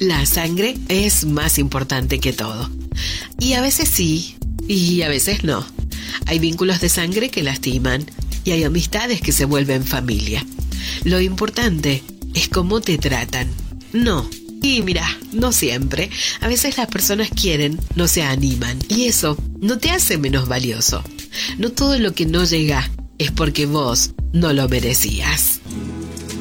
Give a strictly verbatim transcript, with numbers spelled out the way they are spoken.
La sangre es más importante que todo. Y a veces sí, y a veces no. Hay vínculos de sangre que lastiman y hay amistades que se vuelven familia. Lo importante es cómo te tratan. No. Y mira, no siempre. A veces las personas quieren, no se animan. Y eso no te hace menos valioso. No todo lo que no llega es porque vos no lo merecías.